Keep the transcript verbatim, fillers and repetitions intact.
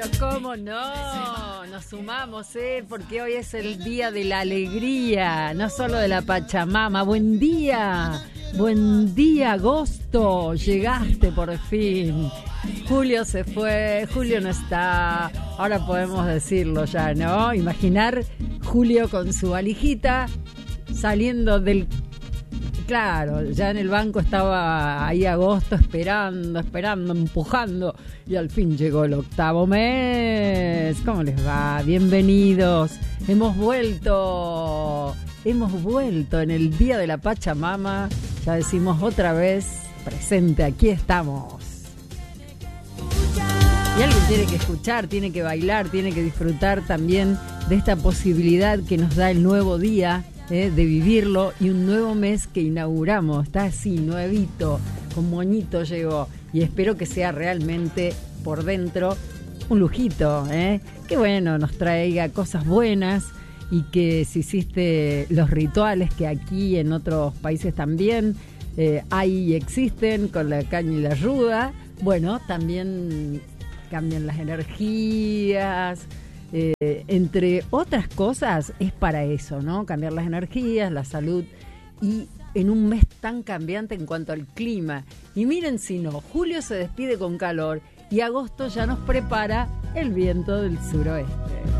¿Cómo no? Nos sumamos, ¿eh? Porque hoy es el día de la alegría, no solo de la Pachamama. Buen día, buen día, agosto. Llegaste por fin. Julio se fue, Julio no está. Ahora podemos decirlo ya, ¿no? Imaginar Julio con su valijita saliendo del... Claro, ya en el banco estaba ahí agosto esperando, esperando, empujando y al fin llegó el octavo mes. ¿Cómo les va? Bienvenidos. Hemos vuelto, hemos vuelto en el día de la Pachamama. Ya decimos otra vez, presente, aquí estamos. Y alguien tiene que escuchar, tiene que bailar, tiene que disfrutar también de esta posibilidad que nos da el nuevo día. Eh, de vivirlo y un nuevo mes que inauguramos, está así, nuevito, con moñito llegó y espero que sea realmente por dentro un lujito, eh, que bueno, nos traiga cosas buenas y que si hiciste los rituales que aquí en otros países también eh, hay y existen con la caña y la ruda, bueno, también cambian las energías. Eh, entre otras cosas es para eso, ¿no? Cambiar las energías, la salud y en un mes tan cambiante en cuanto al clima. Y miren si no, julio se despide con calor y agosto ya nos prepara el viento del suroeste.